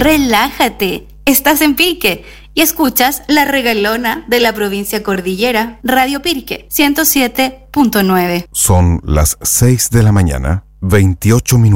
Relájate, estás en Pirque y escuchas La Regalona de la provincia cordillera, Radio Pirque 107.9. Son las 6 de la mañana, 28 minutos.